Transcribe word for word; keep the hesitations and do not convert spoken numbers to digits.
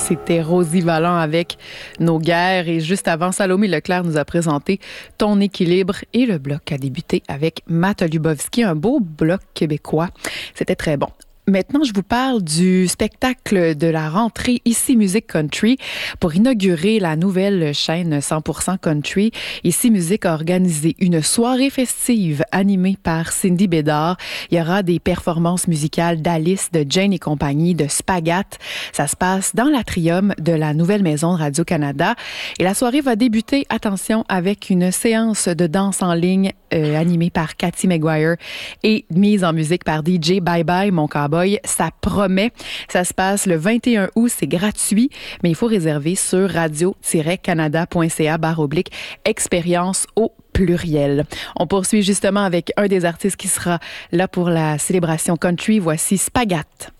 C'était Rosie Vallant avec Nos guerres. Et juste avant, Salomé Leclerc nous a présenté Ton équilibre. Et le bloc a débuté avec Matt Lubowski, un beau bloc québécois. C'était très bon. Maintenant, je vous parle du spectacle de la rentrée Ici Musique Country. Pour inaugurer la nouvelle chaîne cent pour cent Country, Ici Musique a organisé une soirée festive animée par Cindy Bédard. Il y aura des performances musicales d'Alice, de Jane et compagnie, de Spagat. Ça se passe dans l'atrium de la nouvelle maison de Radio-Canada. Et la soirée va débuter, attention, avec une séance de danse en ligne euh, animée par Cathy Maguire et mise en musique par D J Bye Bye Mon Cowboy. Ça promet. Ça se passe le vingt et un août. C'est gratuit, mais il faut réserver sur radio-canada.ca barre oblique expérience au pluriel. On poursuit justement avec un des artistes qui sera là pour la célébration country. Voici Spagat.